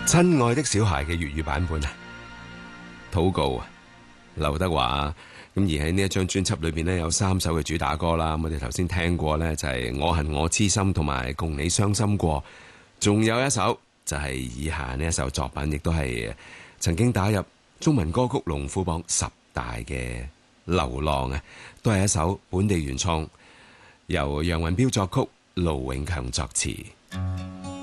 親愛的小孩嘅粵語版本啊，禱告啊，劉德華。咁而喺呢一張專輯裏邊呢，有3首嘅主打歌啦。我哋頭先聽過呢，就係我恨我痴心同埋共你傷心過，仲有一首就係以下呢一首作品，亦都係曾經打入中文歌曲龍虎榜10大嘅流浪啊，都係一首本地原創，由楊雲標作曲，盧永強作詞。